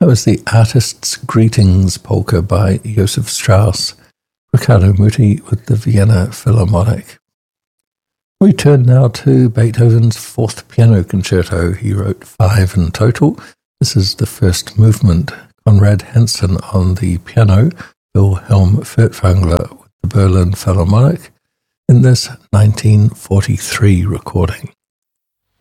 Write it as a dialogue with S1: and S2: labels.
S1: That was the Artist's Greetings polka by Joseph Strauss, Riccardo Muti with the Vienna Philharmonic. We turn now to Beethoven's Fourth Piano Concerto. He wrote 5 in total. This is the first movement. Konrad Hansen on the piano, Wilhelm Furtwängler with the Berlin Philharmonic, in this 1943 recording.